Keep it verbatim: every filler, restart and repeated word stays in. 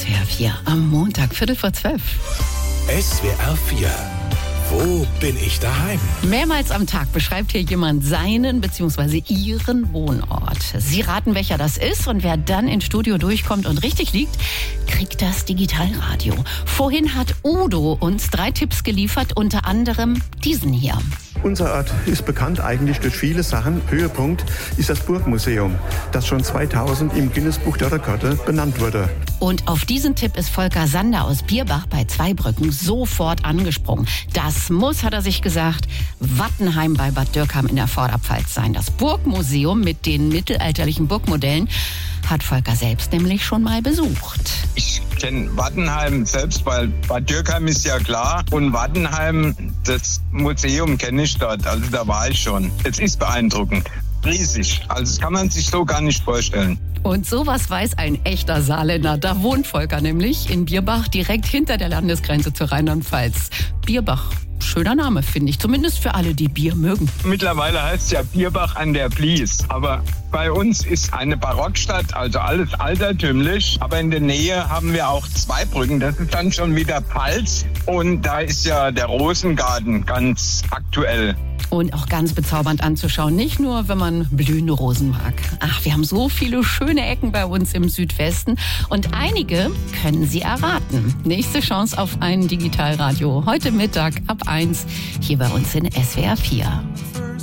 S W R vier am Montag, Viertel vor zwölf. S W R vier. Wo bin ich daheim? Mehrmals am Tag beschreibt hier jemand seinen bzw. ihren Wohnort. Sie raten, welcher das ist, und wer dann ins Studio durchkommt und richtig liegt, kriegt das Digitalradio. Vorhin hat Udo uns drei Tipps geliefert, unter anderem diesen hier. Unser Ort ist bekannt eigentlich durch viele Sachen. Höhepunkt ist das Burgmuseum, das schon zweitausend im Guinness-Buch der Rekorde benannt wurde. Und auf diesen Tipp ist Volker Sander aus Bierbach bei Zweibrücken sofort angesprungen. Das muss, hat er sich gesagt, Wattenheim bei Bad Dürkheim in der Vorderpfalz sein. Das Burgmuseum mit den mittelalterlichen Burgmodellen hat Volker selbst nämlich schon mal besucht. Ich kenne Wattenheim selbst, weil Bad Dürkheim ist ja klar. Und Wattenheim, das Museum kenne ich dort, also da war ich schon. Es ist beeindruckend, riesig, also das kann man sich so gar nicht vorstellen. Und sowas weiß ein echter Saarländer. Da wohnt Volker nämlich in Bierbach, direkt hinter der Landesgrenze zu Rheinland-Pfalz. Bierbach, schöner Name, finde ich, zumindest für alle, die Bier mögen. Mittlerweile heißt es ja Bierbach an der Blies, aber bei uns ist eine Barockstadt, also alles altertümlich. Aber in der Nähe haben wir auch Zweibrücken, das ist dann schon wieder Pfalz. Und da ist ja der Rosengarten ganz aktuell. Und auch ganz bezaubernd anzuschauen, nicht nur, wenn man blühende Rosen mag. Ach, wir haben so viele schöne Ecken bei uns im Südwesten und einige können Sie erraten. Nächste Chance auf ein Digitalradio heute Mittag ab eins hier bei uns in S W R vier.